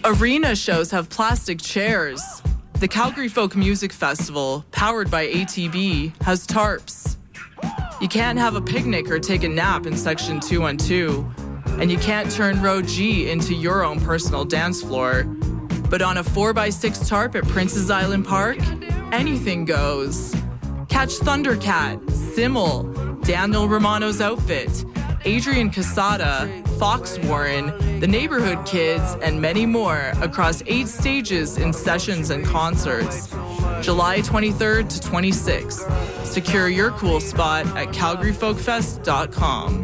Arena shows have plastic chairs. The Calgary Folk Music Festival, powered by ATB, has tarps. You can't have a picnic or take a nap in Section 212, and you can't turn Row G into your own personal dance floor. But on a 4x6 tarp at Princess Island Park, anything goes. Catch Thundercat, Simmel, Daniel Romano's Outfit, Adrian Casada, Fox Warren, The Neighborhood Kids, and many more across 8 stages in sessions and concerts. July 23rd to 26th. Secure your cool spot at calgaryfolkfest.com.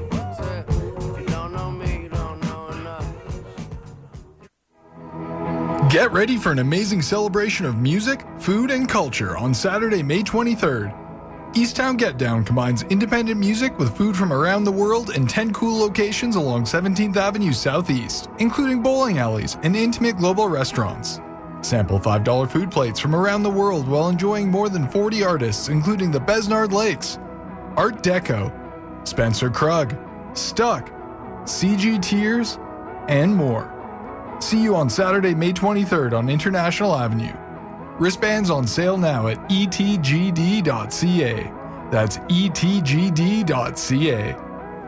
Get ready for an amazing celebration of music, food, and culture on Saturday, May 23rd. Easttown Get Down combines independent music with food from around the world in 10 cool locations along 17th Avenue Southeast, including bowling alleys and intimate global restaurants. Sample $5 food plates from around the world while enjoying more than 40 artists, including the Besnard Lakes, Art Deco, Spencer Krug, Stuck, CG Tears, and more. See you on Saturday, May 23rd on International Avenue. Wristbands on sale now at etgd.ca. That's etgd.ca.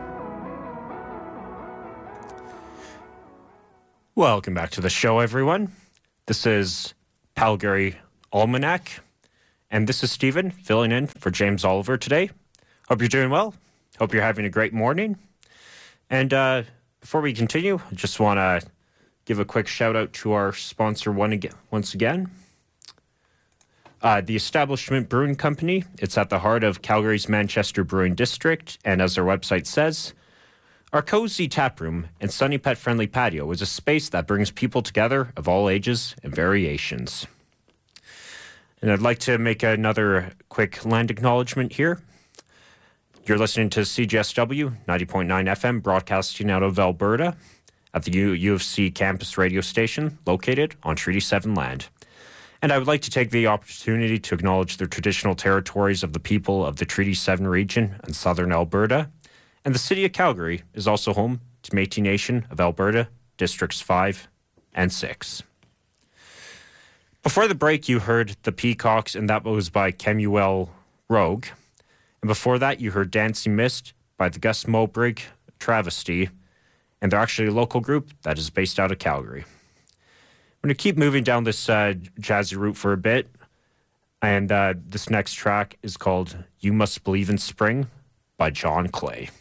Welcome back to the show, everyone. This is Calgary Almanac, and this is Stephen filling in for James Oliver today. Hope you're doing well. Hope you're having a great morning. And before we continue, I just want to give a quick shout out to our sponsor once again. The Establishment Brewing Company. It's at the heart of Calgary's Manchester Brewing District, and as their website says, our cozy taproom and sunny pet-friendly patio is a space that brings people together of all ages and variations. And I'd like to make another quick land acknowledgement here. You're listening to CJSW 90.9 FM, broadcasting out of Alberta at the U of C campus radio station located on Treaty 7 land. And I would like to take the opportunity to acknowledge the traditional territories of the people of the Treaty 7 region in southern Alberta. And the city of Calgary is also home to Métis Nation of Alberta, Districts 5 and 6. Before the break, you heard The Peacocks, and that was by Kemuel Rogue. And before that, you heard Dancing Mist by the Gus Mobrig Travesty. And they're actually a local group that is based out of Calgary. I'm going to keep moving down this jazzy route for a bit. And this next track is called You Must Believe in Spring by John Clay.